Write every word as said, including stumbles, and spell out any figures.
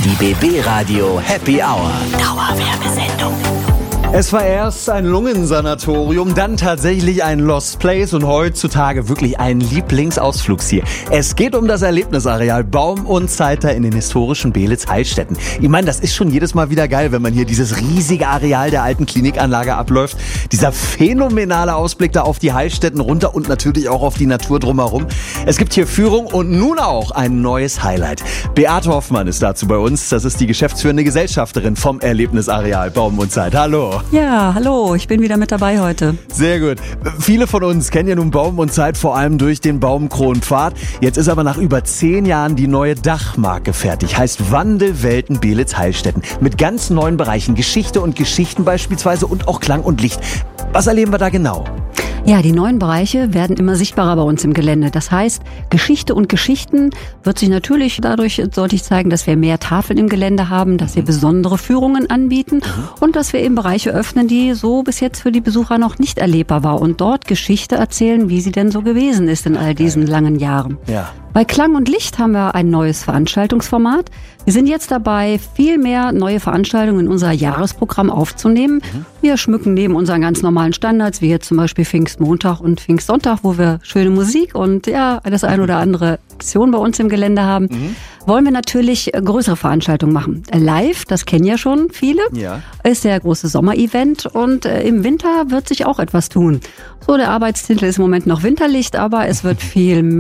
Die B B-Radio Happy Hour. Dauerwerbesendung. Es war erst ein Lungensanatorium, dann tatsächlich ein Lost Place und heutzutage wirklich ein Lieblingsausflugsziel. Es geht um das Erlebnisareal Baum und Zeiter in den historischen Beelitz-Heilstätten. Ich meine, das ist schon jedes Mal wieder geil, wenn man hier dieses riesige Areal der alten Klinikanlage abläuft. Dieser phänomenale Ausblick da auf die Heilstätten runter und natürlich auch auf die Natur drumherum. Es gibt hier Führung und nun auch ein neues Highlight. Beate Hoffmann ist dazu bei uns. Das ist die geschäftsführende Gesellschafterin vom Erlebnisareal Baum und Zeit. Hallo. Ja, hallo, ich bin wieder mit dabei heute. Sehr gut. Viele von uns kennen ja nun Baum und Zeit vor allem durch den Baumkronenpfad. Jetzt ist aber nach über zehn Jahren die neue Dachmarke fertig. Heißt Wandelwelten Beelitz-Heilstätten. Mit ganz neuen Bereichen. Geschichte und Geschichten beispielsweise und auch Klang und Licht. Was erleben wir da genau? Ja, die neuen Bereiche werden immer sichtbarer bei uns im Gelände. Das heißt, Geschichte und Geschichten wird sich natürlich dadurch deutlich zeigen, dass wir mehr Tafeln im Gelände haben, dass wir besondere Führungen anbieten und dass wir eben Bereiche öffnen, die so bis jetzt für die Besucher noch nicht erlebbar war und dort Geschichte erzählen, wie sie denn so gewesen ist in all diesen langen Jahren. Ja. Bei Klang und Licht haben wir ein neues Veranstaltungsformat. Wir sind jetzt dabei, viel mehr neue Veranstaltungen in unser Jahresprogramm aufzunehmen. Mhm. Wir schmücken neben unseren ganz normalen Standards, wie jetzt zum Beispiel Pfingstmontag und Pfingstsonntag, wo wir schöne Musik und ja, das ein oder andere Aktion bei uns im Gelände haben, mhm. wollen wir natürlich größere Veranstaltungen machen. Live, das kennen ja schon viele, ja. ist der große Sommerevent und äh, im Winter wird sich auch etwas tun. So, der Arbeitstitel ist im Moment noch Winterlicht, aber es wird viel mehr